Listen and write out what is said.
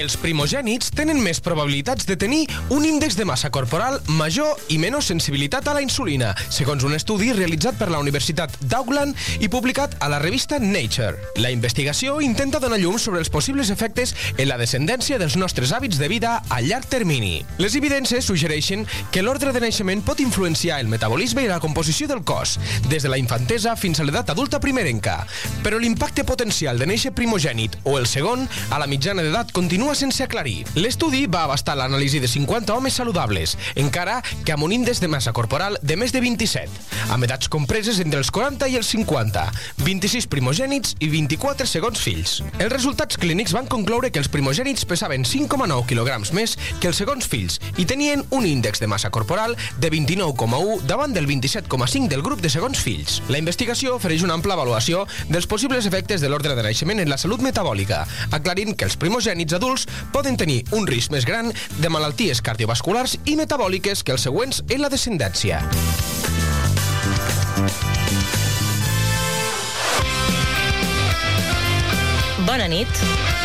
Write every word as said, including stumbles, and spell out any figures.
Els primogènits tenen més probabilitats de tenir un índex de massa corporal major i menys sensibilitat a la insulina, segons un estudi realitzat per la Universitat d'Auckland i publicat a la revista Nature. La investigació intenta donar llum sobre els possibles efectes en la descendència dels nostres hàbits de vida a llarg termini. Les evidències suggereixen que l'ordre de naixement pot influenciar el metabolisme i la composició del cos, des de la infantesa fins a l'edat adulta primerenca. Però l'impacte potencial de néixer primogènit o el segon a la mitjana d'edat continua sense aclarir. L'estudi va abastar l'anàlisi de cinquanta homes saludables, encara que amb un índex de massa corporal de més de vint-i-set, amb edats compreses entre els quaranta i els cinquanta, vint-i-sis primogènits i vint-i-quatre segons fills. Els resultats clínics van concloure que els primogènits pesaven cinc coma nou quilograms més que els segons fills i tenien un índex de massa corporal de vint-i-nou coma u davant del vint-i-set coma cinc del grup de segons fills. La investigació ofereix una ampla avaluació dels possibles efectes de l'ordre de naixement en la salut metabòlica, aclarint que els primogènits adults poden tenir un risc més gran de malalties cardiovasculars i metabòliques que els següents en la descendència. Bona nit.